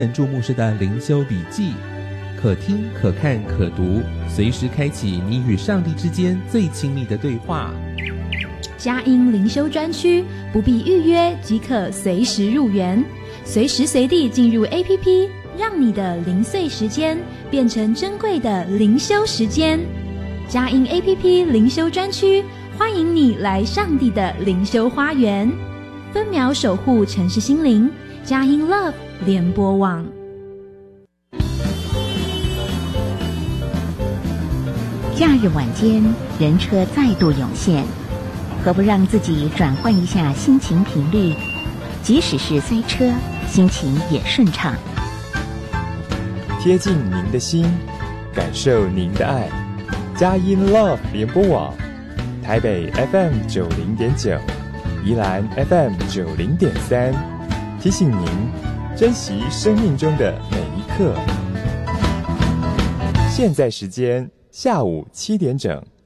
人注牧师的灵修笔记，可听可看可读，随时开启你与上帝之间最亲密的对话。 佳音灵修专区，不必预约即可随时入园，随时随地进入 APP， 让你的零碎时间变成珍贵的灵修时间。佳音 APP 灵修专区，欢迎你来上帝的灵修花园，分秒守护城市心灵。佳音 Love 联播网。 假日晚间，人车再度涌现，何不让自己转换一下心情频率？即使是塞车，心情也顺畅。 贴近您的心，感受您的爱。佳音 Love 联播网，台北 FM90.9， 宜兰 FM90.3，提醒您珍惜生命中的每一刻。现在时间下午7点整。